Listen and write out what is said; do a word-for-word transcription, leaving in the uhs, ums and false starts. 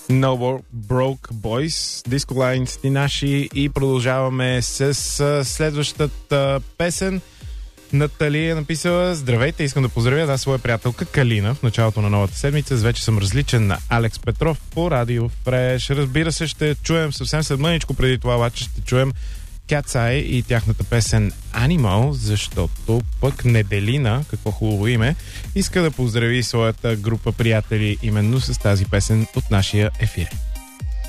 No Broke Boys, Disco Lines Tinashe, и продължаваме с следващата песен. Натали е написала: здравейте, искам да поздравя една своя приятелка Калина в началото на новата седмица. Вече съм различен на Алекс Петров по Радио Фреш. Разбира се, ще чуем съвсем след мъничко, преди това обаче ще чуем Cat's Eye и тяхната песен Animal, защото пък Неделина, какво хубаво име, иска да поздрави своята група приятели именно с тази песен от нашия ефир.